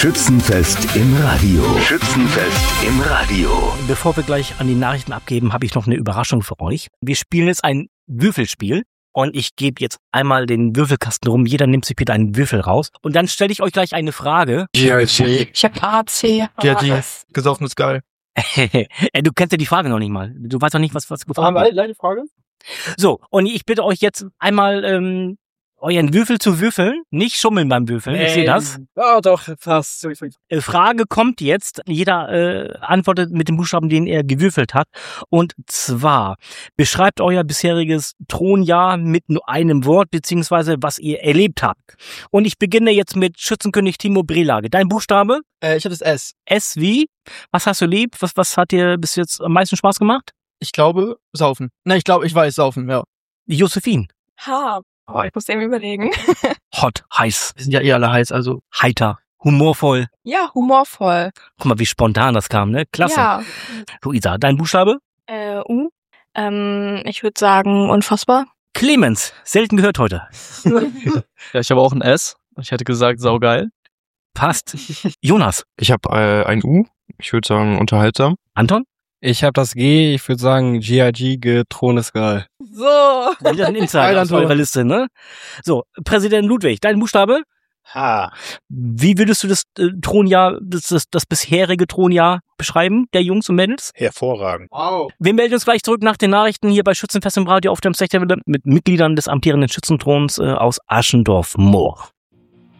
Schützenfest im Radio. Schützenfest im Radio. Bevor wir gleich an die Nachrichten abgeben, habe ich noch eine Überraschung für euch. Wir spielen jetzt ein Würfelspiel und ich gebe jetzt einmal den Würfelkasten rum. Jeder nimmt sich bitte einen Würfel raus und dann stelle ich euch gleich eine Frage. GIG. Ich hab AC. GIG. Gesoffen ist geil. Du kennst ja die Frage noch nicht mal. Du weißt doch nicht, was gefragt Haben wir wird. alle die Frage? So, und ich bitte euch jetzt einmal euren Würfel zu würfeln. Nicht schummeln beim Würfeln, ich sehe das. Ja, doch, fast. Frage kommt jetzt. Jeder antwortet mit dem Buchstaben, den er gewürfelt hat. Und zwar, beschreibt euer bisheriges Thronjahr mit nur einem Wort, beziehungsweise was ihr erlebt habt. Und ich beginne jetzt mit Schützenkönig Timo Brelage. Dein Buchstabe? Ich hab das S. S wie? Was hast du erlebt? Was hat dir bis jetzt am meisten Spaß gemacht? Ich glaube, saufen. Ne, ich weiß, saufen, ja. Josephine. Ha. Oh, ich muss eben überlegen. Hot, heiß, Wir sind ja alle heiß, also. heiter, humorvoll. Ja, humorvoll. Guck mal, wie spontan das kam, ne? Klasse. Ja. Luisa, dein Buchstabe? U. Ich würde sagen, unfassbar. Clemens, selten gehört heute. Ja, ich habe auch ein S. Ich hätte gesagt, saugeil. Passt. Jonas. Ich habe ein U. Ich würde sagen, unterhaltsam. Anton? Ich habe das G. Ich würde sagen, GIG, Thron ist geil. So. Wieder ein Insider aus Anton. eurer Liste, ne? So, Präsident Ludwig, dein Buchstabe? H. Wie würdest du das Thronjahr, das bisherige Thronjahr beschreiben, der Jungs und Mädels? Hervorragend. Wow. Wir melden uns gleich zurück nach den Nachrichten hier bei Schützenfest im Radio auf dem Sechterwelle mit Mitgliedern des amtierenden Schützenthrons aus Aschendorf-Moor.